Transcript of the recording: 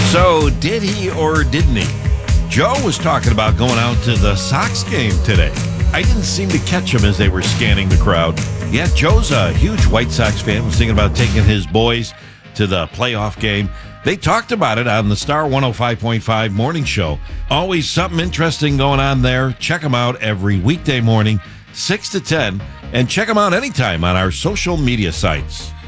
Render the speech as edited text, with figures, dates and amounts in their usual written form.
So, did he or didn't he? Joe was talking about going out to the Sox game today. I didn't seem to catch him as they were scanning the crowd. Yeah, Joe's a huge White Sox fan. Was thinking about taking his boys to the playoff game. They talked about it on the Star 105.5 morning show. Always something interesting going on there. Check them out every weekday morning, 6 to 10. And check them out anytime on our social media sites.